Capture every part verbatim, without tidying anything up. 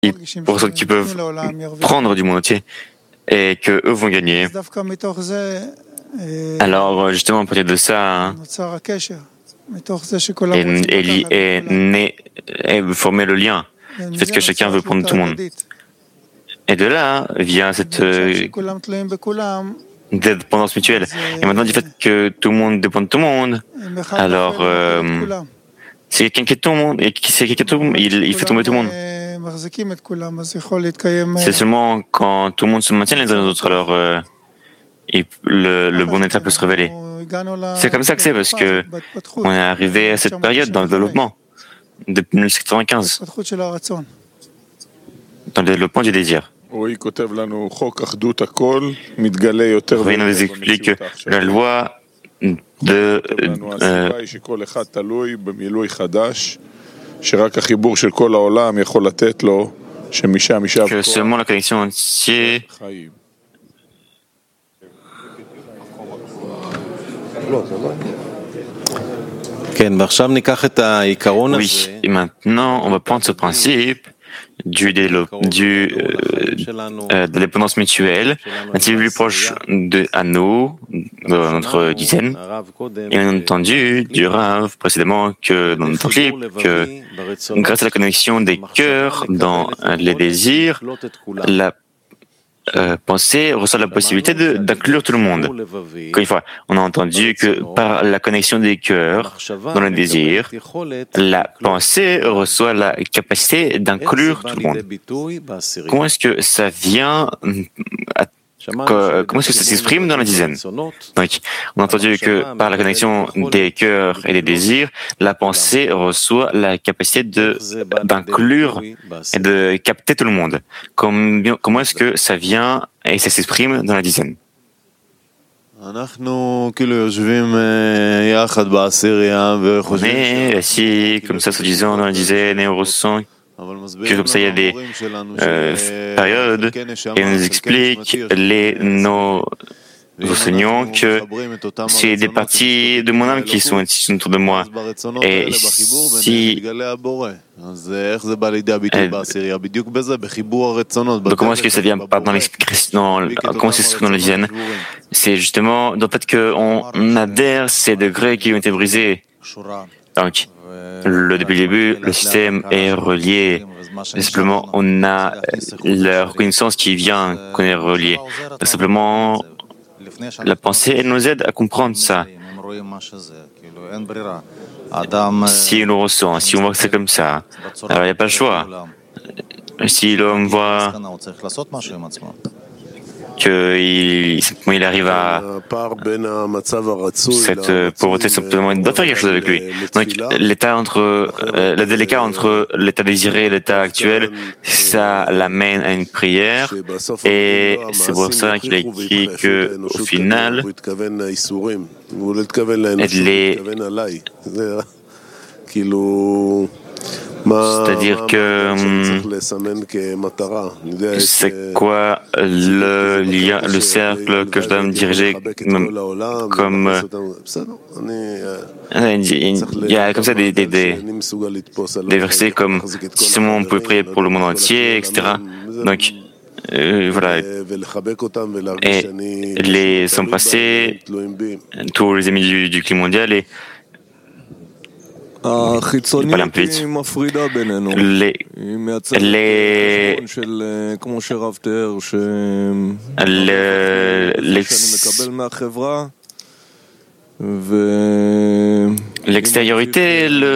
qui, pour ceux qui peuvent prendre du monde entier et que eux vont gagner. Alors justement, peut-être de ça, Élie est né et formé le lien, du fait que chacun veut prendre tout le monde. Et de là vient cette euh, dépendance mutuelle. Et maintenant, du fait que tout le monde dépend de tout le monde, alors euh, c'est quelqu'un qui est tout le monde, et qui c'est quelqu'un qui est tout le monde, il, il fait tomber tout le monde. C'est seulement quand tout le monde se maintient les uns les autres, alors euh, et le, le bon état peut se révéler. C'est comme ça que c'est, parce que on est arrivé à cette période dans le développement, depuis mille neuf cent quatre-vingt-quinze, dans le développement du désir. Oui, il nous explique que la loi de euh, que seulement la connexion entière oui, et maintenant on va prendre ce principe du, du euh, euh, de dépendance mutuelle, un petit peu plus proche de à nous, de notre dizaine, et on a entendu du Rav précédemment que dans notre clip que grâce à la connexion des cœurs dans les désirs, la Euh, pensée reçoit la possibilité de, d'inclure tout le monde. Encore une fois, on a entendu que par la connexion des cœurs dans le désir, la pensée reçoit la capacité d'inclure tout le monde. Comment est-ce que ça vient à Comment est-ce que ça s'exprime dans la dizaine? Donc, on a entendu que par la connexion des cœurs et des désirs, la pensée reçoit la capacité de, d'inclure et de capter tout le monde. Comment, comment est-ce que ça vient et ça s'exprime dans la dizaine? On est assis comme ça, se disant dans la dizaine, et on ressent que comme ça il y a des euh, périodes, et on nous explique les, nos enseignants que c'est des parties de mon âme qui sont ici autour de moi. Et si donc comment est-ce que ça vient pas dans l'expression, comment c'est dans la dizaine? C'est justement dans le fait qu'on adhère ces degrés qui ont été brisés. Donc, le, depuis le début, le système est relié. Simplement, on a la reconnaissance qui vient qu'on est relié. Donc, simplement, la pensée, elle nous aide à comprendre ça. Si on le ressent, si on voit que c'est comme ça, alors il n'y a pas le choix. Si l'homme voit qu'il il arrive à cette pauvreté, simplement il doit faire quelque chose avec lui. Donc l'état entre euh, l'écart entre l'état désiré et l'état actuel, ça l'amène à une prière, et c'est pour ça qu'il a écrit que au final les c'est-à-dire que c'est quoi le lien, le cercle que je dois me diriger comme il y a comme ça des, des, des, des versets comme si seulement on peut prier pour le monde entier, et cetera. Donc euh, voilà, et les sont passés tous les amis du, du climat mondial, et pas l'impute. Les, les, l'extériorité, le,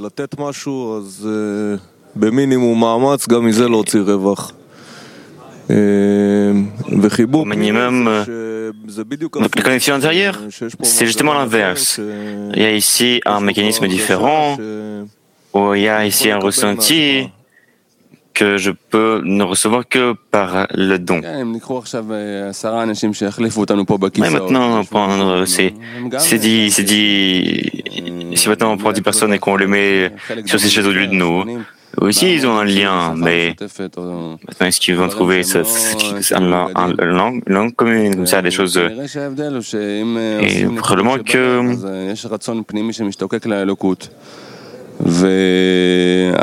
au minimum, donc la connexion intérieure, c'est justement l'inverse. Il y a ici un mécanisme différent, où il y a ici un ressenti que je peux ne recevoir que par le don. Mais maintenant, on prend, c'est, c'est dit, c'est dit, si maintenant on prend dix personnes et qu'on les met sur ces chaises au lieu de nous, aussi ils ont un lien, mais maintenant est-ce qu'ils vont trouver ce, un, un, une langue, langue commune, comme ça, des choses, et probablement que Et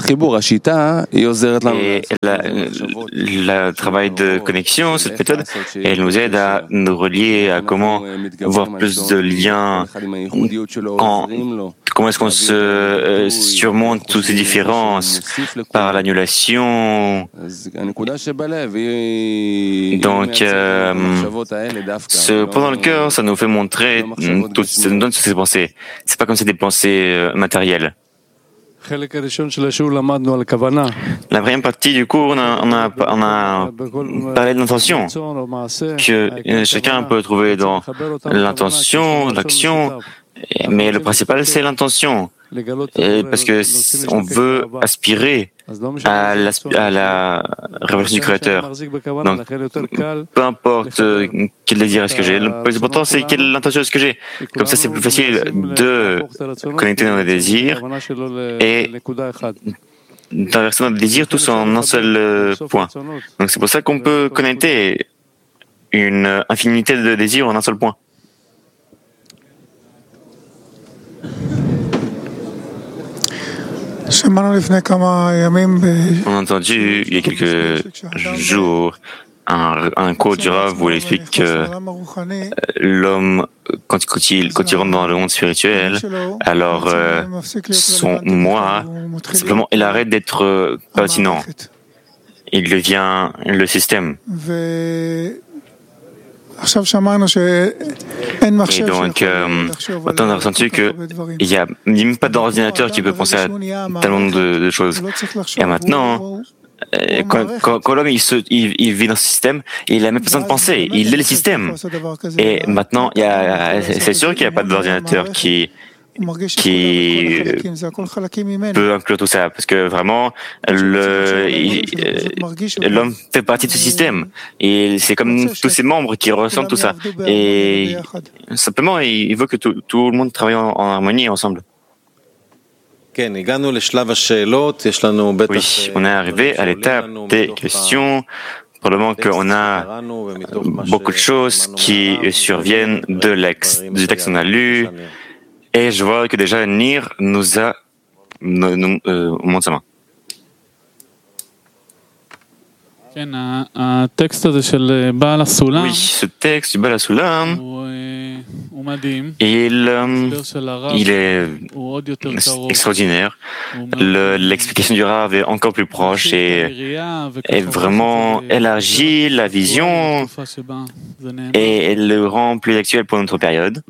le travail de connexion, cette méthode, elle nous aide à nous relier à comment avoir plus de liens, en, comment est-ce qu'on se euh, surmonte toutes ces différences par l'annulation. Donc, euh, ce point dans le cœur, ça nous fait montrer, tout, ça nous donne toutes ces pensées. C'est pas comme c'est des pensées euh, matérielles. La première partie du cours, on a, on a, on a parlé de l'intention, que chacun peut trouver dans l'intention, l'action, mais le principal, c'est l'intention. Et parce que on veut aspirer à la, à la révélation du Créateur. Donc, peu importe quel désir est-ce que j'ai, le plus important c'est quelle intention est-ce que j'ai. Comme ça, c'est plus facile de connecter nos désirs et d'inverser notre désir tous en un seul point. Donc, c'est pour ça qu'on peut connecter une infinité de désirs en un seul point. On a entendu il y a quelques jours un, un cours du Rav où il explique que l'homme, quand, quand, il, quand il rentre dans le monde spirituel, alors euh, son moi, simplement, il arrête d'être pertinent. Il devient le système. Et donc, euh, maintenant on a ressenti qu'il n'y a même pas d'ordinateur qui peut penser à tellement de, de choses. Et maintenant, euh, quand, quand, quand l'homme il, se, il, il vit dans ce système, il n'a même pas besoin de penser, il est le système. Et maintenant, il y a, c'est sûr qu'il n'y a pas d'ordinateur qui qui peut inclure tout ça, parce que vraiment, le, l'homme fait partie de ce système, et c'est comme tous ses membres qui ressentent tout ça, et simplement, il veut que tout, tout le monde travaille en, en harmonie ensemble. Oui, on est arrivé à l'étape des questions. Probablement qu'on a beaucoup de choses qui surviennent de l'ex, du texte qu'on a lu. Et je vois que déjà Nir nous a nous, nous, euh, montre sa main. Oui, ce texte du Baal HaSulam, il, il est extraordinaire. Le, l'explication du Rav est encore plus proche et, et vraiment élargit la vision et elle le rend plus actuel pour notre période.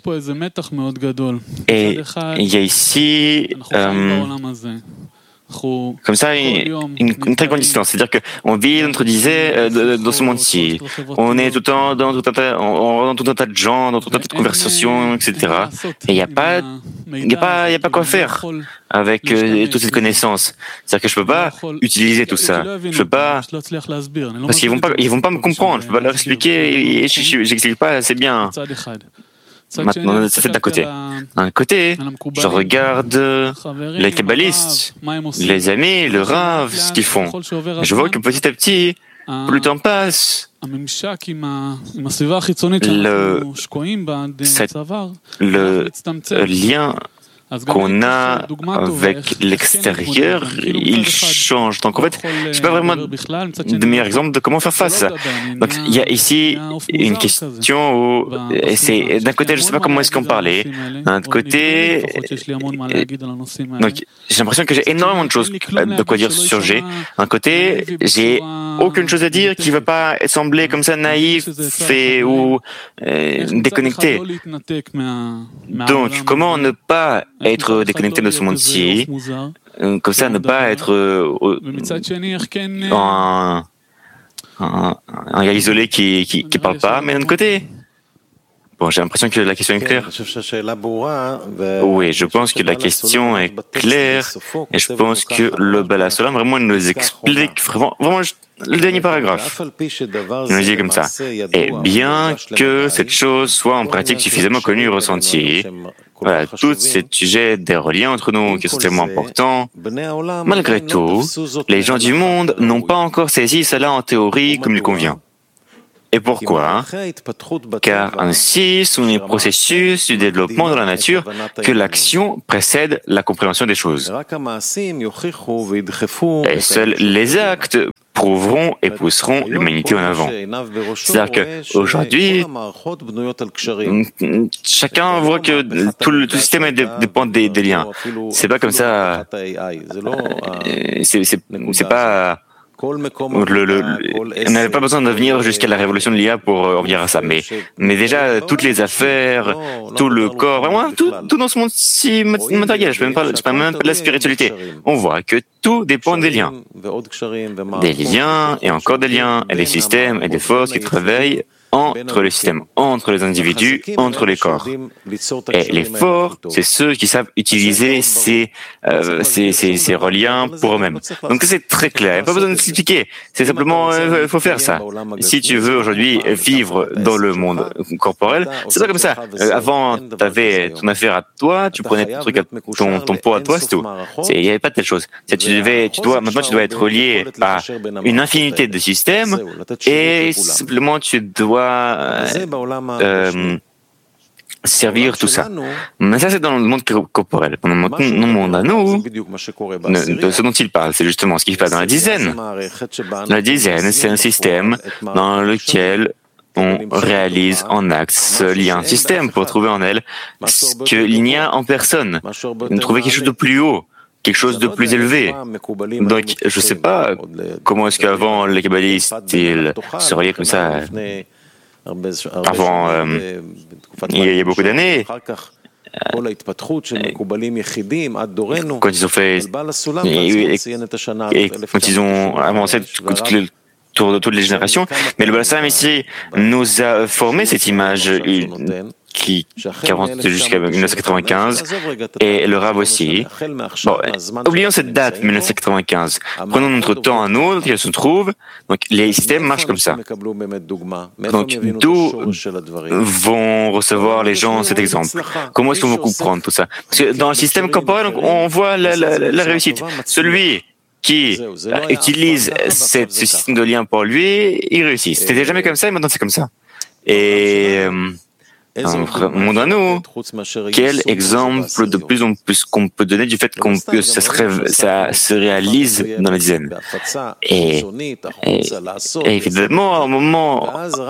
Et il y a ici euh, comme ça, une, une très grande distance. C'est-à-dire qu'on vit, on disait, euh, dans ce monde-ci. On est tout le temps dans tout un tas, on, dans tout un tas de gens, dans tout un tas de conversations, et cetera. Et il n'y a pas, il n'y a pas, il y a pas quoi faire avec euh, toute cette connaissance. C'est-à-dire que je peux pas utiliser tout ça. Je peux pas, parce qu'ils vont pas, ils vont pas me comprendre. Je peux pas leur expliquer et j'explique pas assez bien. Maintenant, ça fait d'un côté. D'un côté, je regarde les kabbalistes, les amis, le Rav, ce qu'ils font. Je vois que petit à petit, plus le temps passe, le, cette, le lien qu'on a avec l'extérieur, il change. Donc en fait, je n'ai pas vraiment de meilleur exemple de comment faire face à ça. Donc il y a ici une question où c'est d'un côté, je ne sais pas comment est-ce qu'on parlait. D'un autre côté, donc j'ai l'impression que j'ai énormément de choses de quoi dire sur G. D'un côté, j'ai aucune chose à dire qui ne va pas sembler comme ça naïf et ou euh, déconnecté. Donc comment ne pas être déconnecté de ce monde-ci, comme ça ne pas être euh, un, un, un gars isolé qui qui, qui parle pas, mais d'un côté. Bon, j'ai l'impression que la question est claire. Oui, je pense que la question est claire et je pense que le Baal HaSulam vraiment nous explique vraiment, vraiment le dernier paragraphe. Il nous dit comme ça. Et bien que cette chose soit en pratique suffisamment connue et ressentie, voilà, tous ces sujets des reliens entre nous qui sont tellement importants, malgré tout, les gens du monde n'ont pas encore saisi cela en théorie comme il convient. Et pourquoi? Car ainsi sont les processus du développement de la nature que l'action précède la compréhension des choses. Et seuls les actes prouveront et pousseront l'humanité en avant. C'est-à-dire qu'aujourd'hui, chacun voit que tout le, tout le système dépend des, des liens. C'est pas comme ça. C'est, c'est, c'est pas. Le, le, on n'avait pas besoin de venir jusqu'à la révolution de l'I A pour euh, revenir à ça, mais, mais déjà toutes les affaires, tout le corps, vraiment tout, tout dans ce monde si matériel, je ne parle même pas de la spiritualité. On voit que tout dépend des liens. Des liens et encore des liens, et des systèmes et des forces qui travaillent entre les systèmes, entre les individus, entre les corps. Et les forts, c'est ceux qui savent utiliser ces, euh, ces, ces, ces reliens pour eux-mêmes. Donc c'est très clair, il n'y a pas besoin de s'expliquer, c'est simplement, il euh, faut faire ça. Si tu veux aujourd'hui vivre dans le monde corporel, c'est pas comme ça. Euh, avant, tu avais ton affaire à toi, tu prenais ton truc à ton, ton pot à toi, c'est tout. Il n'y avait pas de telle chose. C'est, tu devais, tu dois, maintenant tu dois être relié à une infinité de systèmes et simplement tu dois Euh, servir tout ça. Mais ça, c'est dans le monde corporel. Dans le monde à nous, de ce dont il parle, c'est justement ce qui se passe dans la dizaine. La dizaine, c'est un système dans lequel on réalise en acte seul. Il y a un système pour trouver en elle ce qu'il n'y a en personne. Trouver quelque chose de plus haut, quelque chose de plus élevé. Donc, je ne sais pas comment est-ce qu'avant les kabbalistes, ils se reliaient comme ça. Avant, euh, il y a beaucoup d'années, quand ils ont fait, et, et quand ils ont avancé autour de toutes les générations, mais le Baal Shalom ici nous a formé cette image qui, qui avance jusqu'à dix-neuf cent quatre-vingt-quinze, et le Rav aussi. Bon, oublions cette date, dix-neuf cent quatre-vingt-quinze. Prenons notre temps à nous, qui se trouve. Donc, les systèmes marchent comme ça. Donc, d'où vont recevoir les gens cet exemple? Comment est-ce qu'on va comprendre tout ça? Parce que dans le système corporel, on voit la, la, la réussite. Celui qui utilise cette, ce système de lien pour lui, il réussit. C'était jamais comme ça, et maintenant c'est comme ça. Et euh, dans notre monde à nous, quel exemple de plus en plus qu'on peut donner du fait qu'on que ça se, rêve, ça se réalise dans la dizaine. Et, et, et évidemment, à un moment,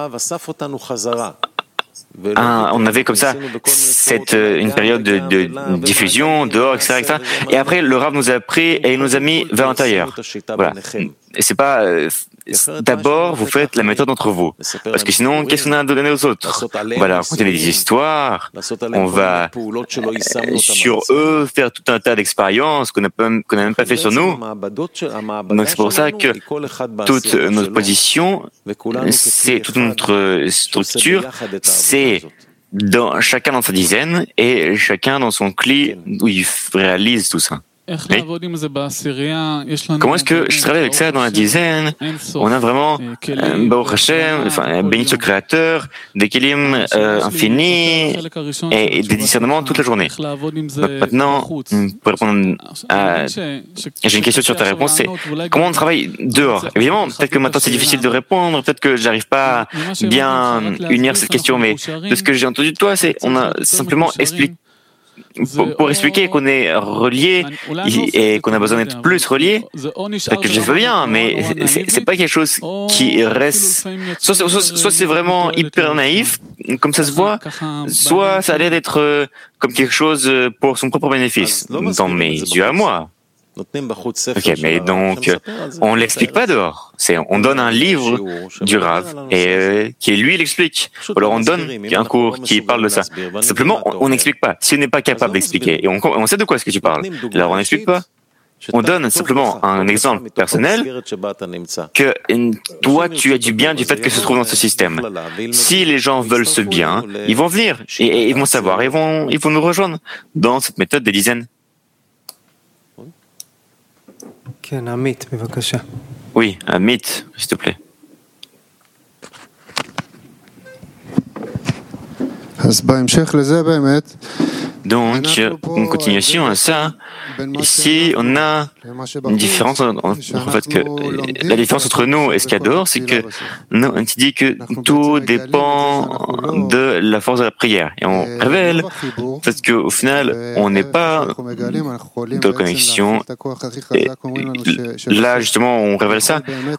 Un, on avait comme ça cette, une période de, de diffusion dehors, et cetera, et cetera. Et après, le Rav nous a pris et il nous a mis vers l'intérieur. Voilà. Et c'est pas. Euh, D'abord, vous faites la méthode entre vous, parce que sinon, qu'est-ce qu'on a à donner aux autres? On va leur raconter des histoires, on va euh, sur eux faire tout un tas d'expériences qu'on n'a qu'on n'a même pas fait sur nous. Donc c'est pour ça que toute notre position, c'est toute notre structure, c'est dans chacun dans sa dizaine et chacun dans son cli où il réalise tout ça. Oui. Comment est-ce que je travaille avec ça dans la dizaine? On a vraiment euh, Baruch Hashem, enfin, béni ce créateur, des kelim euh, infinis et, et des discernements toute la journée. Donc maintenant, pour répondre à... J'ai une question sur ta réponse, c'est comment on travaille dehors? Évidemment, peut-être que maintenant c'est difficile de répondre, peut-être que j'arrive pas à bien unir cette question, mais de ce que j'ai entendu de toi, c'est on a simplement expliqué Pour, pour expliquer qu'on est relié et qu'on a besoin d'être plus relié, que je veux bien, mais c'est, c'est pas quelque chose qui reste. Soit, soit, soit c'est vraiment hyper naïf, comme ça se voit, soit ça a l'air d'être comme quelque chose pour son propre bénéfice, dans mes yeux à moi. Ok, mais donc on l'explique pas dehors. C'est on donne un livre du Rav et euh, qui lui l'explique. Ou alors on donne un cours qui parle de ça. Simplement, on n'explique pas. Si on n'est pas capable d'expliquer, et on, on sait de quoi est-ce que tu parles, alors on n'explique pas. On donne simplement un exemple personnel que toi tu as du bien du fait que se trouve dans ce système. Si les gens veulent ce bien, ils vont venir et, et ils vont savoir, ils vont ils vont nous rejoindre dans cette méthode des dizaines. Oui, Amit, s'il te plaît. אז בהמשך לזה באמת Donc, en continuation à ça, ici, on a une différence, en, en fait, que la différence entre nous et ce qu'adore, c'est que nous, on dit que tout dépend de la force de la prière. Et on révèle, parce qu'au final, on n'est pas de connexion. Et là, justement, on révèle ça.